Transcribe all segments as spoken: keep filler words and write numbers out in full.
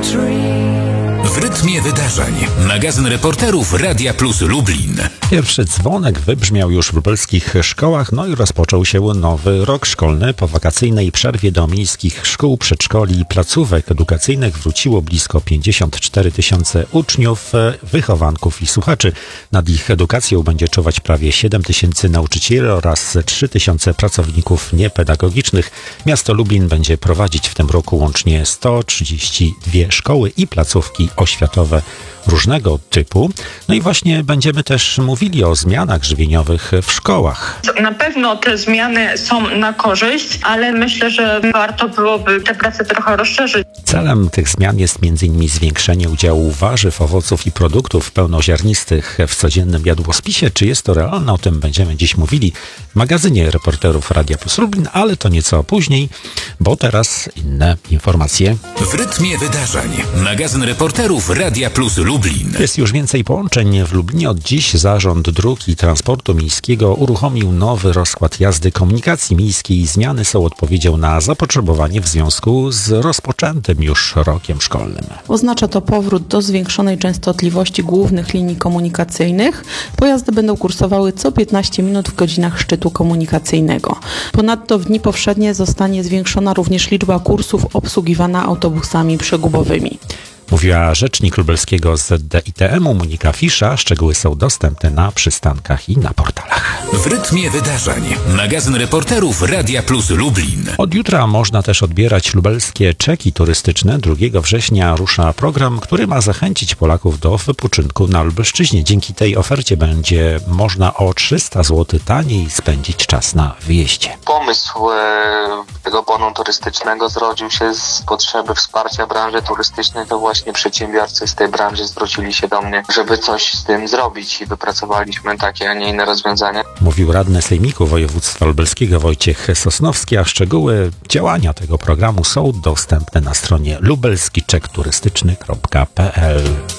W rytmie wydarzeń. Magazyn reporterów Radia Plus Lublin. Pierwszy dzwonek wybrzmiał już w lubelskich szkołach, no i rozpoczął się nowy rok szkolny. Po wakacyjnej przerwie do miejskich szkół, przedszkoli i placówek edukacyjnych wróciło blisko pięćdziesiąt cztery tysiące uczniów, wychowanków i słuchaczy. Nad ich edukacją będzie czuwać prawie siedem tysięcy nauczycieli oraz trzy tysiące pracowników niepedagogicznych. Miasto Lublin będzie prowadzić w tym roku łącznie sto trzydzieści dwie szkoły i placówki oświatowe różnego typu. No i właśnie będziemy też mówili o zmianach żywieniowych w szkołach. Na pewno te zmiany są na korzyść, ale myślę, że warto byłoby tę pracę trochę rozszerzyć. Celem tych zmian jest między innymi zwiększenie udziału warzyw, owoców i produktów pełnoziarnistych w codziennym jadłospisie. Czy jest to realne? O tym będziemy dziś mówili w magazynie reporterów Radia Plus Lublin, ale to nieco później, bo teraz inne informacje. W rytmie wydarzeń. Magazyn reporterów Radia Plus Lublin. Jest już więcej połączeń. W Lublinie od dziś Zarząd Dróg i Transportu Miejskiego uruchomił nowy rozkład jazdy komunikacji miejskiej. Zmiany są odpowiedzią na zapotrzebowanie w związku z rozpoczętym już rokiem szkolnym. Oznacza to powrót do zwiększonej częstotliwości głównych linii komunikacyjnych. Pojazdy będą kursowały co piętnaście minut w godzinach szczytu komunikacyjnego. Ponadto w dni powszednie zostanie zwiększona również liczba kursów obsługiwana autobusami przegubowymi. Mówiła rzecznik lubelskiego Z D I T M-u Monika Fisza. Szczegóły są dostępne na przystankach i na portalach. W rytmie wydarzeń. Magazyn reporterów Radia Plus Lublin. Od jutra można też odbierać lubelskie czeki turystyczne. drugiego września rusza program, który ma zachęcić Polaków do wypoczynku na Lubelszczyźnie. Dzięki tej ofercie będzie można o trzysta złotych taniej spędzić czas na wyjeździe. Pomysł e, tego bonu turystycznego zrodził się z potrzeby wsparcia branży turystycznej. To właśnie przedsiębiorcy z tej branży zwrócili się do mnie, żeby coś z tym zrobić i wypracowaliśmy takie, a nie inne rozwiązania. Mówił radny Sejmiku Województwa Lubelskiego Wojciech Sosnowski, a szczegóły działania tego programu są dostępne na stronie lubelski czek turystyczny kropka p l.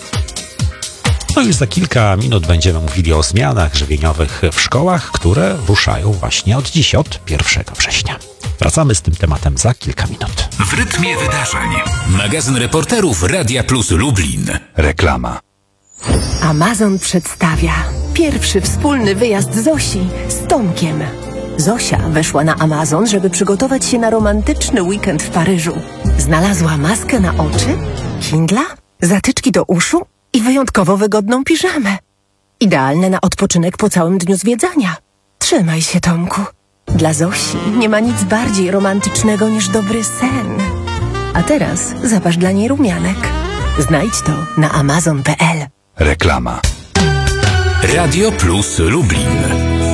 No już za kilka minut będziemy mówili o zmianach żywieniowych w szkołach, które ruszają właśnie od dziś, od pierwszego września. Wracamy z tym tematem za kilka minut. W rytmie wydarzeń. Magazyn reporterów Radia Plus Lublin. Reklama. Amazon przedstawia pierwszy wspólny wyjazd Zosi z Tomkiem. Zosia weszła na Amazon, żeby przygotować się na romantyczny weekend w Paryżu. Znalazła maskę na oczy, Kindla, zatyczki do uszu i wyjątkowo wygodną piżamę. Idealne na odpoczynek po całym dniu zwiedzania. Trzymaj się, Tomku. Dla Zosi nie ma nic bardziej romantycznego niż dobry sen. A teraz zapasz dla niej rumianek. Znajdź to na amazon kropka p l. Reklama. Radio Plus Lublin.